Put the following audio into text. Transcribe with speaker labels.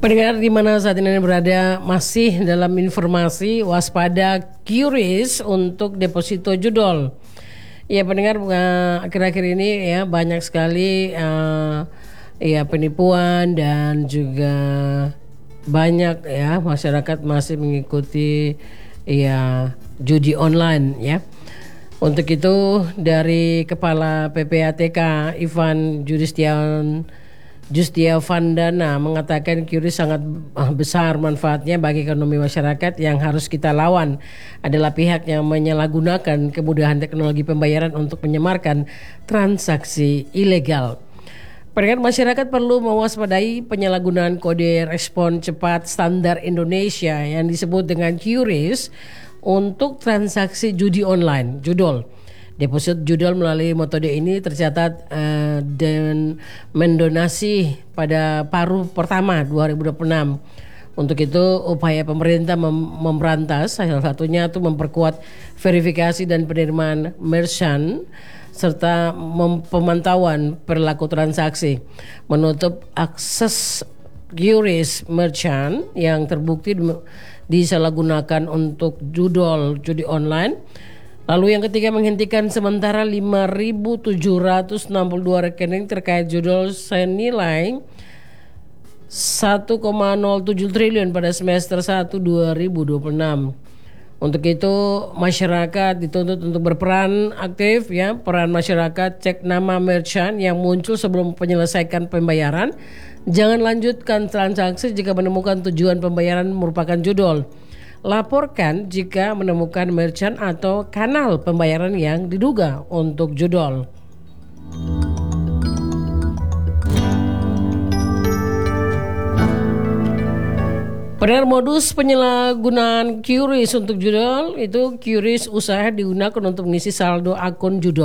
Speaker 1: Pendengar di mana saat ini berada masih dalam informasi waspada QRIS untuk deposito judol. Ya pendengar, akhir-akhir ini ya banyak sekali ya penipuan dan juga banyak ya masyarakat masih mengikuti ya judi online ya. Untuk itu dari Kepala PPATK Ivan Justiavandana mengatakan QRIS sangat besar manfaatnya bagi ekonomi masyarakat. Yang harus kita lawan adalah pihak yang menyalahgunakan kemudahan teknologi pembayaran untuk menyamarkan transaksi ilegal. Pendengar, masyarakat perlu mewaspadai penyalahgunaan kode respon cepat standar Indonesia yang disebut dengan QRIS untuk transaksi judi online, judol. Deposit judol melalui metode ini tercatat dan mendonasi pada paruh pertama 2026. Untuk itu upaya pemerintah memberantas salah satunya itu memperkuat verifikasi dan penerimaan merchant serta pemantauan perilaku transaksi, menutup akses QRIS merchant yang terbukti disalahgunakan untuk judi online. Lalu yang ketiga, menghentikan sementara 5.762 rekening terkait judol senilai 1,07 triliun pada semester 1 2026. Untuk itu masyarakat dituntut untuk berperan aktif ya. Peran masyarakat, cek nama merchant yang muncul sebelum menyelesaikan pembayaran. Jangan lanjutkan transaksi jika menemukan tujuan pembayaran merupakan judol. Laporkan jika menemukan merchant atau kanal pembayaran yang diduga untuk judol. Pendengar, modus penyalahgunaan QRIS untuk judol itu QRIS usaha digunakan untuk mengisi saldo akun judol.